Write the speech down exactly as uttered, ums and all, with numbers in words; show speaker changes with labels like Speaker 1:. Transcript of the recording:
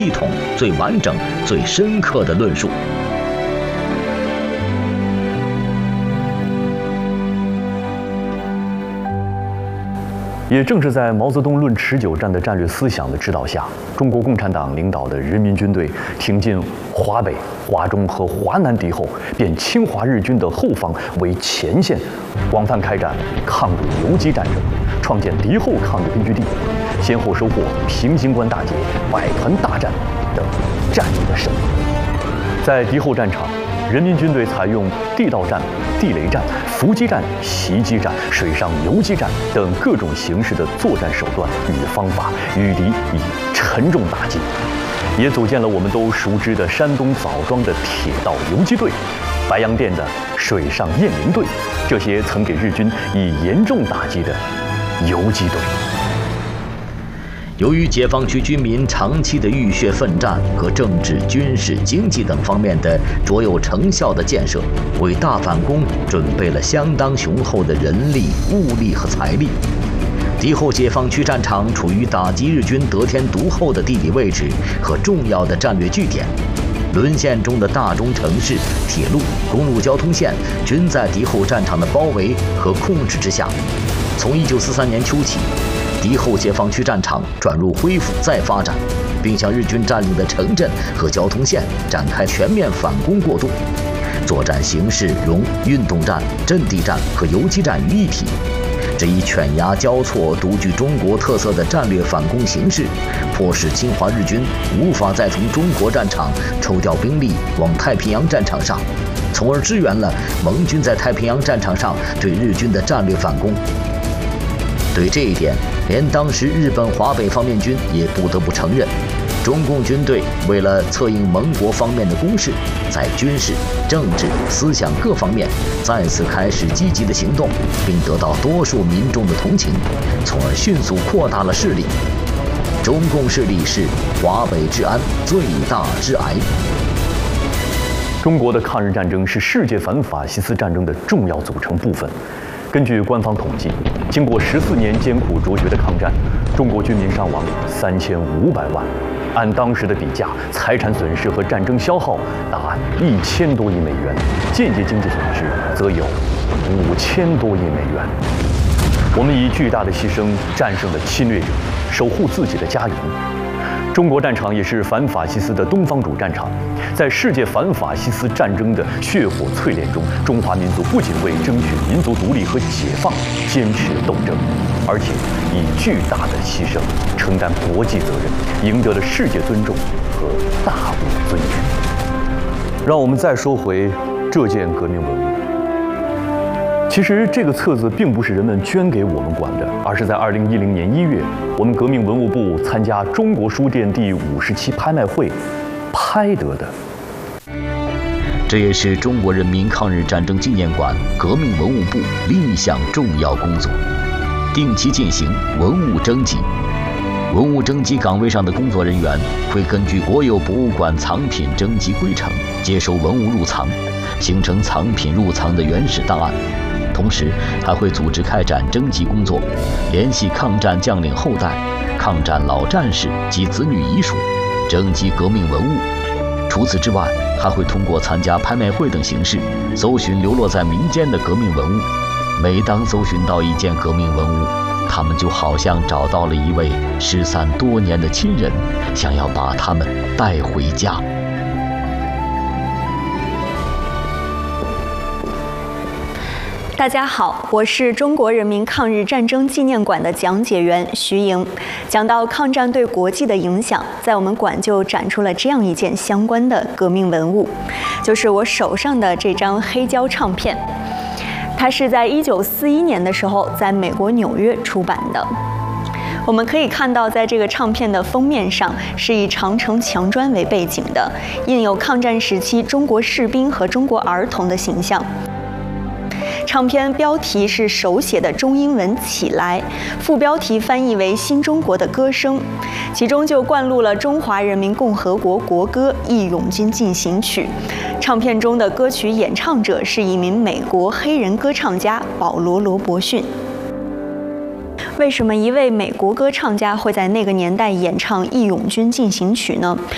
Speaker 1: 系统、最完整、最深刻的论述。
Speaker 2: 也正是在毛泽东论持久战的战略思想的指导下，中国共产党领导的人民军队挺进华北、华中和华南敌后，变侵华日军的后方为前线，广泛开展抗日游击战争，创建敌后抗日根据地，先后收获平型关大捷、百团大战等战役的胜利。在敌后战场，人民军队采用地道战、地雷战、伏击战、袭击战、水上游击战等各种形式的作战手段与方法，与敌以沉重打击，也组建了我们都熟知的山东枣庄的铁道游击队、白洋淀的水上雁翎队，这些曾给日军以严重打击的游击队。
Speaker 1: 由于解放区军民长期的浴血奋战和政治、军事、经济等方面的卓有成效的建设，为大反攻准备了相当雄厚的人力、物力和财力。敌后解放区战场处于打击日军得天独厚的地理位置和重要的战略据点，沦陷中的大中城市、铁路、公路交通线均在敌后战场的包围和控制之下。从一九四三年秋起，敌后解放区战场转入恢复再发展，并向日军占领的城镇和交通线展开全面反攻过渡。作战形势融运动战、阵地战和游击战于一体。这一犬牙交错、独具中国特色的战略反攻形势，迫使侵华日军无法再从中国战场抽调兵力往太平洋战场上，从而支援了盟军在太平洋战场上对日军的战略反攻。对这一点，连当时日本华北方面军也不得不承认，中共军队为了策应盟国方面的攻势，在军事、政治、思想各方面再次开始积极的行动，并得到多数民众的同情，从而迅速扩大了势力。中共势力是华北治安最大之癌。
Speaker 2: 中国的抗日战争是世界反法西斯战争的重要组成部分。根据官方统计，经过十四年艰苦卓绝的抗战，中国军民伤亡三千五百万，按当时的比价，财产损失和战争消耗达一千多亿美元，间接经济损失则有五千多亿美元。我们以巨大的牺牲战胜了侵略者，守护自己的家园。中国战场也是反法西斯的东方主战场，在世界反法西斯战争的血火淬炼中，中华民族不仅为争取民族独立和解放坚持斗争，而且以巨大的牺牲承担国际责任，赢得了世界尊重和大物尊举。让我们再说回这件革命文物。其实这个册子并不是人们捐给我们管的，而是在二零一零年一月，我们革命文物部参加中国书店第五十期拍卖会拍得的。
Speaker 1: 这也是中国人民抗日战争纪念馆革命文物部另一项重要工作，定期进行文物征集。文物征集岗位上的工作人员会根据国有博物馆藏品征集规程，接收文物入藏，形成藏品入藏的原始档案。同时还会组织开展征集工作，联系抗战将领后代、抗战老战士及子女遗属，征集革命文物。除此之外，还会通过参加拍卖会等形式，搜寻流落在民间的革命文物。每当搜寻到一件革命文物，他们就好像找到了一位失散多年的亲人，想要把他们带回家。
Speaker 3: 大家好，我是中国人民抗日战争纪念馆的讲解员徐莹。讲到抗战对国际的影响，在我们馆就展出了这样一件相关的革命文物，就是我手上的这张黑胶唱片。它是在一九四一年的时候在美国纽约出版的。我们可以看到，在这个唱片的封面上是以长城墙砖为背景的，印有抗战时期中国士兵和中国儿童的形象。唱片标题是手写的中英文起来，副标题翻译为新中国的歌声，其中就灌录了中华人民共和国国歌《义勇军进行曲》。唱片中的歌曲演唱者是一名美国黑人歌唱家保罗·罗伯逊。为什么一位美国歌唱家会在那个年代演唱《义勇军进行曲》呢？